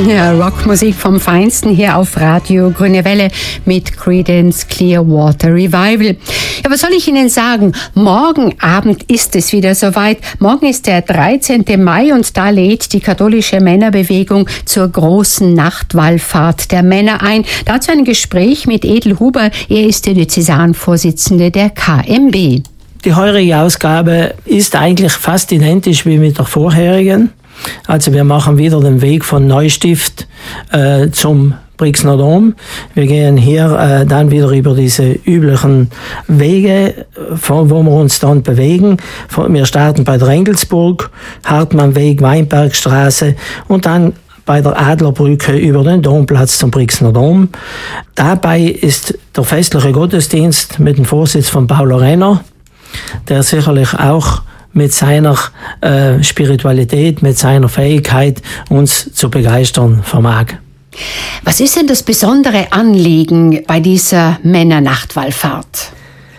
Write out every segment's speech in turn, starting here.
Ja, Rockmusik vom Feinsten hier auf Radio Grüne Welle mit Creedence Clearwater Revival. Ja, was soll ich Ihnen sagen? Morgen Abend ist es wieder soweit. Morgen ist der 13. Mai und da lädt die katholische Männerbewegung zur großen Nachtwallfahrt der Männer ein. Dazu ein Gespräch mit Edel Huber. Er ist der Diözesanvorsitzende der KMB. Die heurige Ausgabe ist eigentlich fast identisch wie mit der vorherigen. Also wir machen wieder den Weg von Neustift zum Brixner Dom. Wir gehen hier dann wieder über diese üblichen Wege, wo wir uns dann bewegen. Wir starten bei der Engelsburg, Hartmannweg, Weinbergstraße und dann bei der Adlerbrücke über den Domplatz zum Brixner Dom. Dabei ist der festliche Gottesdienst mit dem Vorsitz von Paulo Renner, der sicherlich auch mit seiner Spiritualität, mit seiner Fähigkeit uns zu begeistern vermag. Was ist denn das besondere Anliegen bei dieser Männernachtwallfahrt?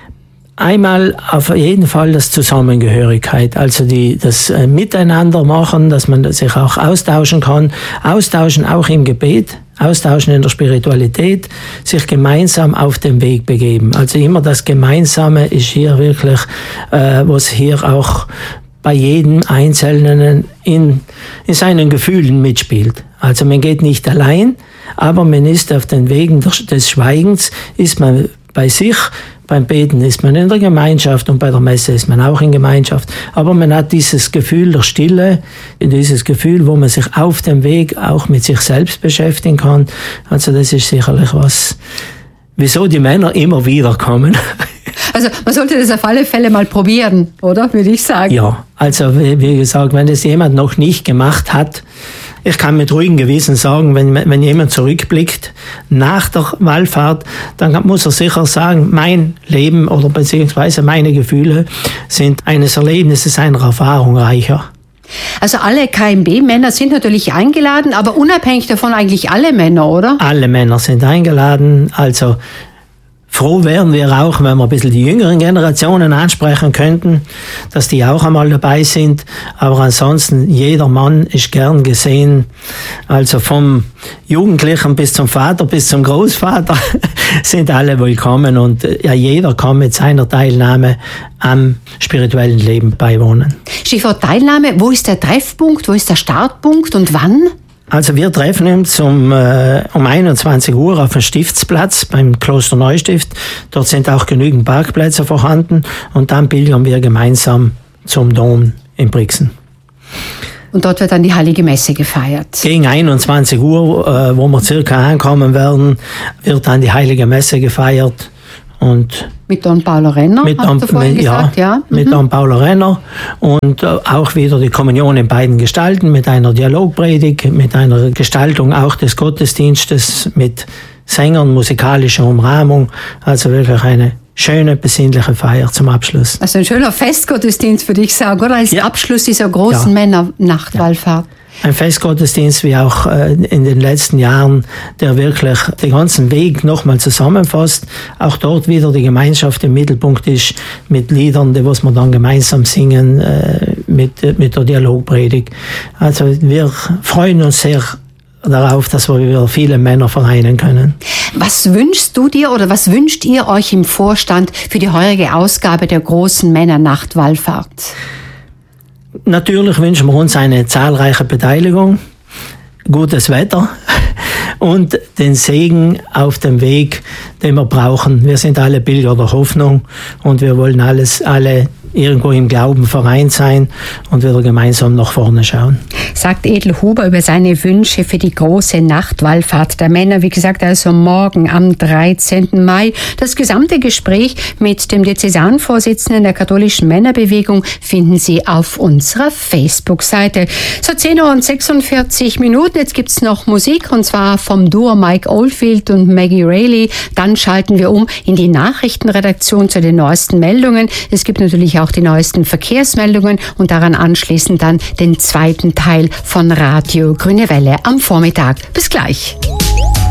Einmal auf jeden Fall das Zusammengehörigkeit, also das Miteinander machen, dass man sich auch austauschen kann, austauschen auch im Gebet, austauschen in der Spiritualität, sich gemeinsam auf den Weg begeben. Also immer das Gemeinsame ist hier wirklich, was hier auch bei jedem Einzelnen in seinen Gefühlen mitspielt. Also man geht nicht allein, aber man ist auf den Wegen des Schweigens, ist man bei sich. Beim Beten ist man in der Gemeinschaft und bei der Messe ist man auch in Gemeinschaft. Aber man hat dieses Gefühl der Stille, dieses Gefühl, wo man sich auf dem Weg auch mit sich selbst beschäftigen kann. Also das ist sicherlich was, wieso die Männer immer wieder kommen. Also man sollte das auf alle Fälle mal probieren, oder? Würde ich sagen. Ja, also wie gesagt, wenn es jemand noch nicht gemacht hat, ich kann mit ruhigem Gewissen sagen, wenn jemand zurückblickt nach der Wallfahrt, dann muss er sicher sagen, mein Leben oder beziehungsweise meine Gefühle sind eines Erlebnisses, einer Erfahrung reicher. Also alle KMB-Männer sind natürlich eingeladen, aber unabhängig davon eigentlich alle Männer, oder? Alle Männer sind eingeladen, also froh wären wir auch, wenn wir ein bisschen die jüngeren Generationen ansprechen könnten, dass die auch einmal dabei sind. Aber ansonsten, jeder Mann ist gern gesehen. Also vom Jugendlichen bis zum Vater, bis zum Großvater sind alle willkommen. Und ja, jeder kann mit seiner Teilnahme am spirituellen Leben beiwohnen. Stichwort Teilnahme, wo ist der Treffpunkt, wo ist der Startpunkt und wann? Also wir treffen uns um 21 Uhr auf dem Stiftsplatz beim Kloster Neustift. Dort sind auch genügend Parkplätze vorhanden und dann pilgern wir gemeinsam zum Dom in Brixen. Und dort wird dann die Heilige Messe gefeiert. Gegen 21 Uhr, wo wir circa ankommen werden, wird dann die Heilige Messe gefeiert. Und mit Don Paulo Renner, hast du vorhin gesagt, ja? Mit Don Paulo Renner und auch wieder die Kommunion in beiden Gestalten, mit einer Dialogpredigt, mit einer Gestaltung auch des Gottesdienstes, mit Sängern, musikalischer Umrahmung, also wirklich eine schöne, besinnliche Feier zum Abschluss. Also ein schöner Festgottesdienst, würde ich sagen, oder? Als Abschluss dieser großen Männernachtwallfahrt. Ja. Ein Festgottesdienst wie auch in den letzten Jahren, der wirklich den ganzen Weg nochmal zusammenfasst. Auch dort wieder die Gemeinschaft im Mittelpunkt ist, mit Liedern, die was wir dann gemeinsam singen, mit der Dialogpredigt. Also wir freuen uns sehr darauf, dass wir wieder viele Männer vereinen können. Was wünschst du dir oder was wünscht ihr euch im Vorstand für die heurige Ausgabe der großen Männernachtwallfahrt? Natürlich wünschen wir uns eine zahlreiche Beteiligung, gutes Wetter und den Segen auf dem Weg, den wir brauchen. Wir sind alle Pilger der Hoffnung und wir wollen alle irgendwo im Glauben vereint sein und wieder gemeinsam nach vorne schauen. Sagt Edel Huber über seine Wünsche für die große Nachtwallfahrt der Männer. Wie gesagt, also morgen am 13. Mai. Das gesamte Gespräch mit dem Diözesanvorsitzenden der katholischen Männerbewegung finden Sie auf unserer Facebook-Seite. So 10:46 Uhr. Jetzt gibt's noch Musik und zwar vom Duo Mike Oldfield und Maggie Rayleigh. Dann schalten wir um in die Nachrichtenredaktion zu den neuesten Meldungen. Es gibt natürlich auch die neuesten Verkehrsmeldungen und daran anschließend dann den zweiten Teil von Radio Grüne Welle am Vormittag. Bis gleich.